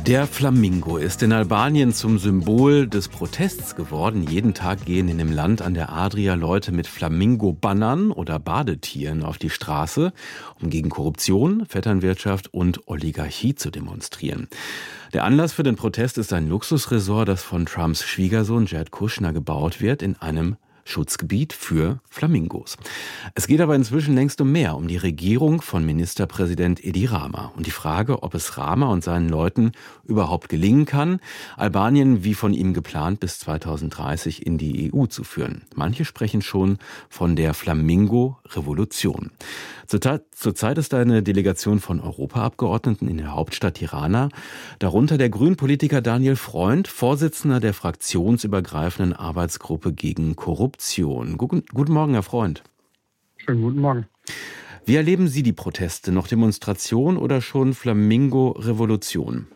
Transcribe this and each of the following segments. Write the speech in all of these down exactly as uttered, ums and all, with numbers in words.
Der Flamingo ist in Albanien zum Symbol des Protests geworden. Jeden Tag gehen in dem Land an der Adria Leute mit Flamingo-Bannern oder Badetieren auf die Straße, um gegen Korruption, Vetternwirtschaft und Oligarchie zu demonstrieren. Der Anlass für den Protest ist ein Luxusresort, das von Trumps Schwiegersohn Jared Kushner gebaut wird, in einem Schutzgebiet für Flamingos. Es geht aber inzwischen längst um mehr, um die Regierung von Ministerpräsident Edi Rama und die Frage, ob es Rama und seinen Leuten überhaupt gelingen kann, Albanien wie von ihm geplant bis zweitausenddreißig in die E U zu führen. Manche sprechen schon von der Flamingo-Revolution. Zurzeit ist eine Delegation von Europaabgeordneten in der Hauptstadt Tirana, darunter der Grünen-Politiker Daniel Freund, Vorsitzender der fraktionsübergreifenden Arbeitsgruppe gegen Korruption. Guten, guten Morgen, Herr Freund. Schönen guten Morgen. Wie erleben Sie die Proteste? Noch Demonstration oder schon Flamingo-Revolution?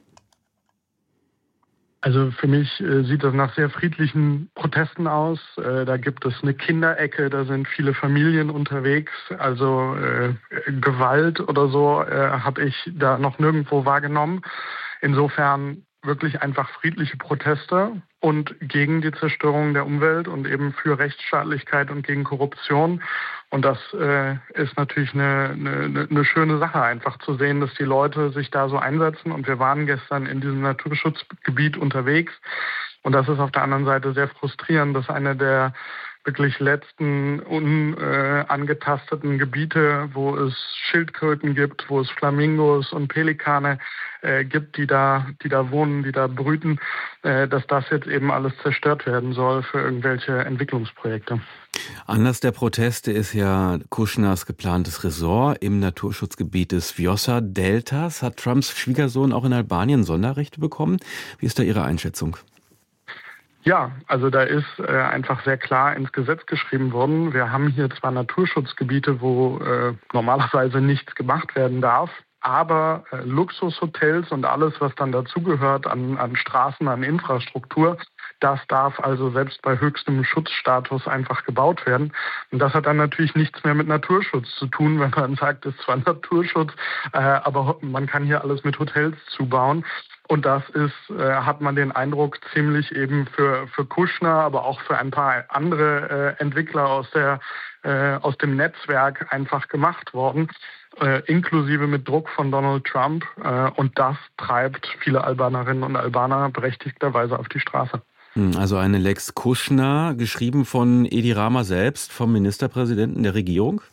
Also für mich äh, sieht das nach sehr friedlichen Protesten aus. Äh, da gibt es eine Kinderecke, da sind viele Familien unterwegs. Also äh, Gewalt oder so äh, habe ich da noch nirgendwo wahrgenommen. Insofern wirklich einfach friedliche Proteste und gegen die Zerstörung der Umwelt und eben für Rechtsstaatlichkeit und gegen Korruption. Und das äh, ist natürlich eine, eine, eine schöne Sache, einfach zu sehen, dass die Leute sich da so einsetzen. Und wir waren gestern in diesem Naturschutzgebiet unterwegs. Und das ist auf der anderen Seite sehr frustrierend, dass eine der wirklich letzten unangetasteten äh, Gebiete, wo es Schildkröten gibt, wo es Flamingos und Pelikane äh, gibt, die da, die da wohnen, die da brüten, äh, dass das jetzt eben alles zerstört werden soll für irgendwelche Entwicklungsprojekte. Anlass der Proteste ist ja Kushners geplantes Resort im Naturschutzgebiet des Vjosa-Deltas. Hat Trumps Schwiegersohn auch in Albanien Sonderrechte bekommen? Wie ist da Ihre Einschätzung? Ja, also da ist äh, einfach sehr klar ins Gesetz geschrieben worden. Wir haben hier zwar Naturschutzgebiete, wo äh, normalerweise nichts gemacht werden darf, aber äh, Luxushotels und alles, was dann dazugehört an, an Straßen, an Infrastruktur, das darf also selbst bei höchstem Schutzstatus einfach gebaut werden. Und das hat dann natürlich nichts mehr mit Naturschutz zu tun, wenn man sagt, es ist zwar Naturschutz, äh, aber man kann hier alles mit Hotels zubauen. Und das ist, äh, hat man den Eindruck, ziemlich eben für, für Kushner, aber auch für ein paar andere äh, Entwickler aus der, äh, aus dem Netzwerk einfach gemacht worden, äh, inklusive mit Druck von Donald Trump. Äh, und das treibt viele Albanerinnen und Albaner berechtigterweise auf die Straße. Also eine Lex Kushner, geschrieben von Edi Rama selbst, vom Ministerpräsidenten der Regierung?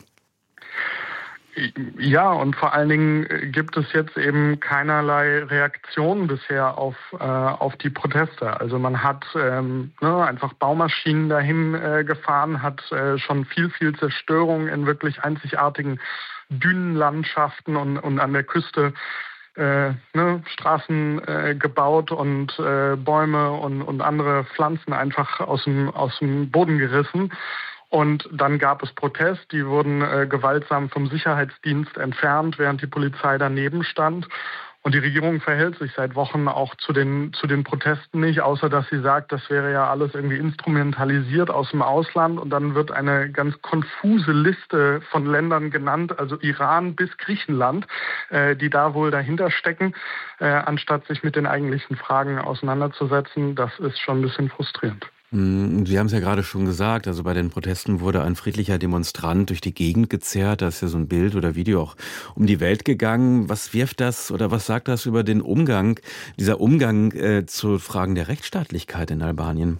Ja, und vor allen Dingen gibt es jetzt eben keinerlei Reaktion bisher auf, äh, auf die Proteste. Also man hat ähm, ne, einfach Baumaschinen dahin äh, gefahren, hat äh, schon viel, viel Zerstörung in wirklich einzigartigen Dünenlandschaften und, und an der Küste Äh, ne, Straßen äh, gebaut und äh, Bäume und, und andere Pflanzen einfach aus dem, aus dem Boden gerissen. Und dann gab es Protest, die wurden äh, gewaltsam vom Sicherheitsdienst entfernt, während die Polizei daneben stand. Und die Regierung verhält sich seit Wochen auch zu den, zu den Protesten nicht, außer dass sie sagt, das wäre ja alles irgendwie instrumentalisiert aus dem Ausland. Und dann wird eine ganz konfuse Liste von Ländern genannt, also Iran bis Griechenland, äh, die da wohl dahinter stecken, äh, anstatt sich mit den eigentlichen Fragen auseinanderzusetzen. Das ist schon ein bisschen frustrierend. Sie haben es ja gerade schon gesagt, also bei den Protesten wurde ein friedlicher Demonstrant durch die Gegend gezerrt. Da ist ja so ein Bild oder Video auch um die Welt gegangen. Was wirft das oder was sagt das über den Umgang, dieser Umgang äh, zu Fragen der Rechtsstaatlichkeit in Albanien?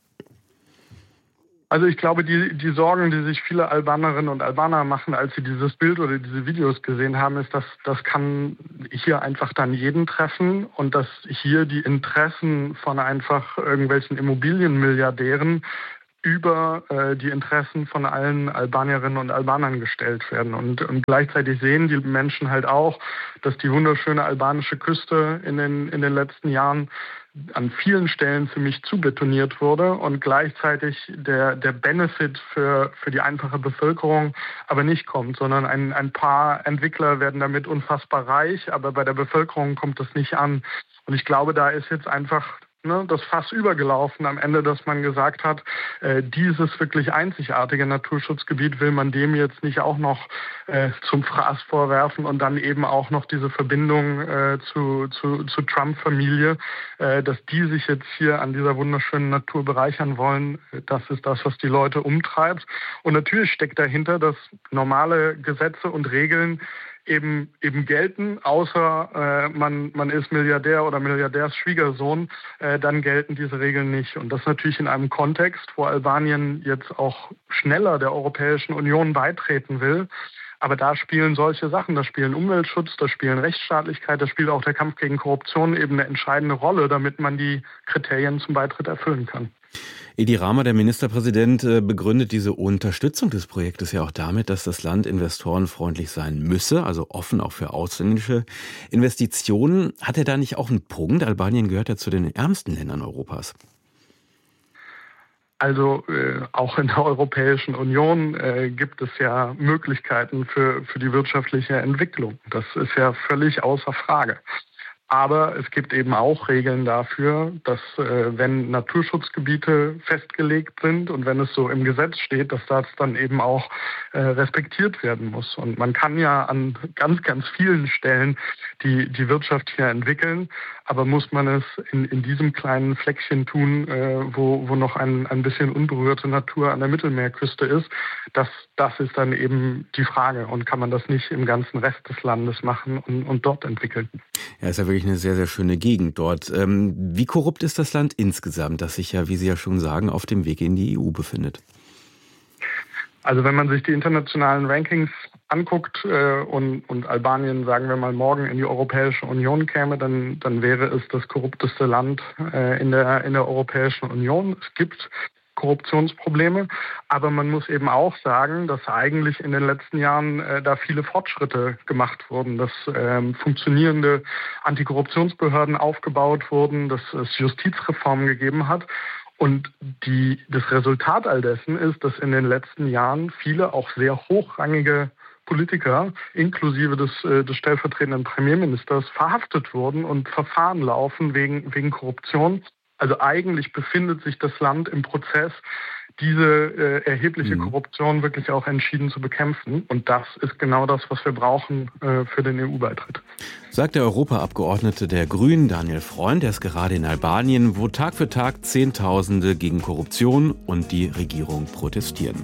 Also ich glaube, die, die Sorgen, die sich viele Albanerinnen und Albaner machen, als sie dieses Bild oder diese Videos gesehen haben, ist, dass das kann hier einfach dann jeden treffen und dass hier die Interessen von einfach irgendwelchen Immobilienmilliardären über äh, die Interessen von allen Albanierinnen und Albanern gestellt werden. Und, und gleichzeitig sehen die Menschen halt auch, dass die wunderschöne albanische Küste in den, in den letzten Jahren an vielen Stellen ziemlich zubetoniert wurde und gleichzeitig der, der Benefit für, für die einfache Bevölkerung aber nicht kommt, sondern ein, ein paar Entwickler werden damit unfassbar reich, aber bei der Bevölkerung kommt das nicht an. Und ich glaube, da ist jetzt einfach ne, das Fass übergelaufen am Ende, dass man gesagt hat, äh, dieses wirklich einzigartige Naturschutzgebiet will man dem jetzt nicht auch noch äh, zum Fraß vorwerfen und dann eben auch noch diese Verbindung äh, zu, zu, zu Trump-Familie, äh, dass die sich jetzt hier an dieser wunderschönen Natur bereichern wollen. Das ist das, was die Leute umtreibt. Und natürlich steckt dahinter, dass normale Gesetze und Regeln eben eben gelten, außer äh, man man ist Milliardär oder Milliardärsschwiegersohn, äh, dann gelten diese Regeln nicht. Und das natürlich in einem Kontext, wo Albanien jetzt auch schneller der Europäischen Union beitreten will. Aber da spielen solche Sachen, da spielen Umweltschutz, da spielen Rechtsstaatlichkeit, da spielt auch der Kampf gegen Korruption eben eine entscheidende Rolle, damit man die Kriterien zum Beitritt erfüllen kann. Edi Rama, der Ministerpräsident, begründet diese Unterstützung des Projektes ja auch damit, dass das Land investorenfreundlich sein müsse, also offen auch für ausländische Investitionen. Hat er da nicht auch einen Punkt? Albanien gehört ja zu den ärmsten Ländern Europas. Also äh, auch in der Europäischen Union äh, gibt es ja Möglichkeiten für, für die wirtschaftliche Entwicklung. Das ist ja völlig außer Frage. Aber es gibt eben auch Regeln dafür, dass äh, wenn Naturschutzgebiete festgelegt sind und wenn es so im Gesetz steht, dass das dann eben auch äh, respektiert werden muss. Und man kann ja an ganz, ganz vielen Stellen die, die Wirtschaft hier entwickeln, aber muss man es in, in diesem kleinen Fleckchen tun, äh, wo, wo noch ein, ein bisschen unberührte Natur an der Mittelmeerküste ist, das, das ist dann eben die Frage. Und kann man das nicht im ganzen Rest des Landes machen und, und dort entwickeln? Ja, ist ja wirklich eine sehr, sehr schöne Gegend dort. Ähm, wie korrupt ist das Land insgesamt, das sich ja, wie Sie ja schon sagen, auf dem Weg in die E U befindet? Also wenn man sich die internationalen Rankings anguckt äh, und, und Albanien, sagen wir mal, morgen in die Europäische Union käme, dann, dann wäre es das korrupteste Land äh, in der, in der Europäischen Union. Es gibt Korruptionsprobleme, aber man muss eben auch sagen, dass eigentlich in den letzten Jahren äh, da viele Fortschritte gemacht wurden, dass ähm, funktionierende Antikorruptionsbehörden aufgebaut wurden, dass es Justizreformen gegeben hat. Und die, das Resultat all dessen ist, dass in den letzten Jahren viele auch sehr hochrangige Politiker, inklusive des, äh, des stellvertretenden Premierministers, verhaftet wurden und Verfahren laufen wegen, wegen Korruption. Also eigentlich befindet sich das Land im Prozess, diese äh, erhebliche mhm. Korruption wirklich auch entschieden zu bekämpfen. Und das ist genau das, was wir brauchen äh, für den E U-Beitritt. Sagt der Europaabgeordnete der Grünen, Daniel Freund, der ist gerade in Albanien, wo Tag für Tag Zehntausende gegen Korruption und die Regierung protestieren.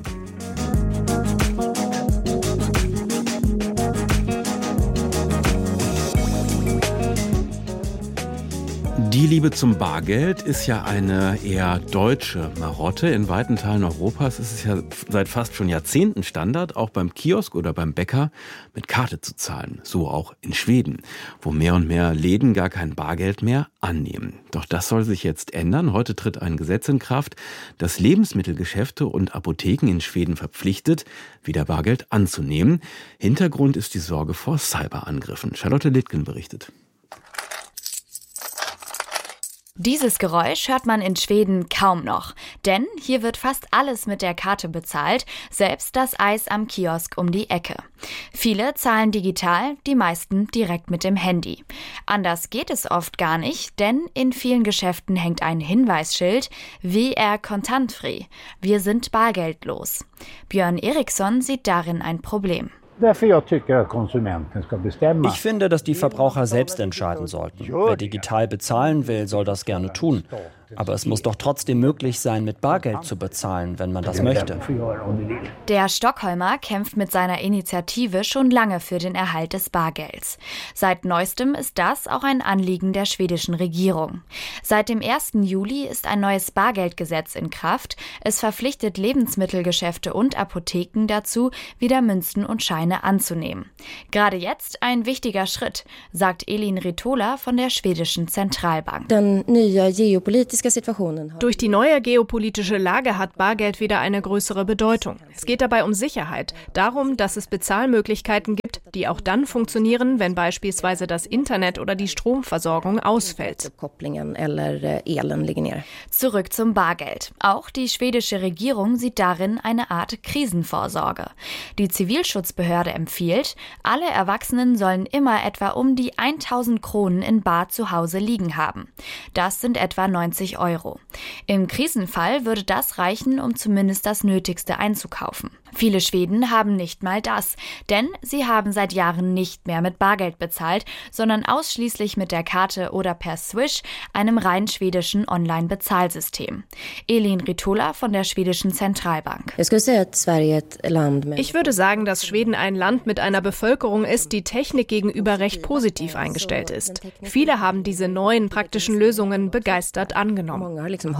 Die Liebe zum Bargeld ist ja eine eher deutsche Marotte. In weiten Teilen Europas ist es ja seit fast schon Jahrzehnten Standard, auch beim Kiosk oder beim Bäcker mit Karte zu zahlen. So auch in Schweden, wo mehr und mehr Läden gar kein Bargeld mehr annehmen. Doch das soll sich jetzt ändern. Heute tritt ein Gesetz in Kraft, das Lebensmittelgeschäfte und Apotheken in Schweden verpflichtet, wieder Bargeld anzunehmen. Hintergrund ist die Sorge vor Cyberangriffen. Charlotte Littgen berichtet. Dieses Geräusch hört man in Schweden kaum noch, denn hier wird fast alles mit der Karte bezahlt, selbst das Eis am Kiosk um die Ecke. Viele zahlen digital, die meisten direkt mit dem Handy. Anders geht es oft gar nicht, denn in vielen Geschäften hängt ein Hinweisschild, W R kontantfri, wir sind bargeldlos. Björn Eriksson sieht darin ein Problem. Ich finde, dass die Verbraucher selbst entscheiden sollten. Wer digital bezahlen will, soll das gerne tun. Aber es muss doch trotzdem möglich sein, mit Bargeld zu bezahlen, wenn man das möchte. Der Stockholmer kämpft mit seiner Initiative schon lange für den Erhalt des Bargelds. Seit neuestem ist das auch ein Anliegen der schwedischen Regierung. Seit dem ersten Juli ist ein neues Bargeldgesetz in Kraft. Es verpflichtet Lebensmittelgeschäfte und Apotheken dazu, wieder Münzen und Scheine anzunehmen. Gerade jetzt ein wichtiger Schritt, sagt Elin Ritola von der schwedischen Zentralbank. Durch die neue geopolitische Lage hat Bargeld wieder eine größere Bedeutung. Es geht dabei um Sicherheit, darum, dass es Bezahlmöglichkeiten gibt, die auch dann funktionieren, wenn beispielsweise das Internet oder die Stromversorgung ausfällt. Zurück zum Bargeld. Auch die schwedische Regierung sieht darin eine Art Krisenvorsorge. Die Zivilschutzbehörde empfiehlt, alle Erwachsenen sollen immer etwa um die tausend Kronen in bar zu Hause liegen haben. Das sind etwa neunzig Euro. Im Krisenfall würde das reichen, um zumindest das Nötigste einzukaufen. Viele Schweden haben nicht mal das, denn sie haben seit Jahren nicht mehr mit Bargeld bezahlt, sondern ausschließlich mit der Karte oder per Swish, einem rein schwedischen Online-Bezahlsystem. Elin Ritola von der schwedischen Zentralbank. Ich würde sagen, dass Schweden ein Land mit einer Bevölkerung ist, die Technik gegenüber recht positiv eingestellt ist. Viele haben diese neuen praktischen Lösungen begeistert angenommen.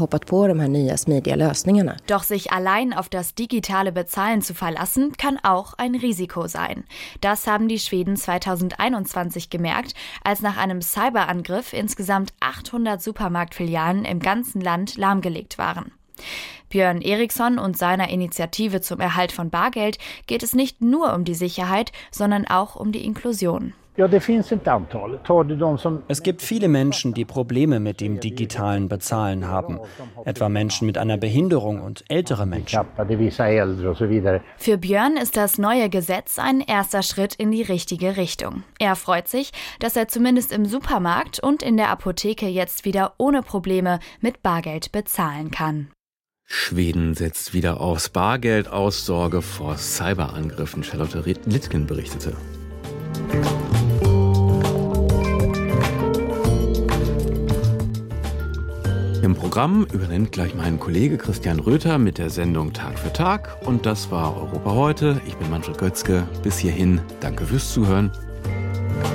Doch sich allein auf das digitale Bezahlen zu verlassen, kann auch ein Risiko sein. Das haben die Schweden zweitausendeinundzwanzig gemerkt, als nach einem Cyberangriff insgesamt achthundert Supermarktfilialen im ganzen Land lahmgelegt waren. Björn Eriksson und seiner Initiative zum Erhalt von Bargeld geht es nicht nur um die Sicherheit, sondern auch um die Inklusion. Es gibt viele Menschen, die Probleme mit dem digitalen Bezahlen haben, etwa Menschen mit einer Behinderung und ältere Menschen. Für Björn ist das neue Gesetz ein erster Schritt in die richtige Richtung. Er freut sich, dass er zumindest im Supermarkt und in der Apotheke jetzt wieder ohne Probleme mit Bargeld bezahlen kann. Schweden setzt wieder aufs Bargeld aus, Sorge vor Cyberangriffen. Charlotte Littgen berichtete. Im Programm übernimmt gleich mein Kollege Christian Röther mit der Sendung Tag für Tag. Und das war Europa heute. Ich bin Manfred Götzke. Bis hierhin, danke fürs Zuhören.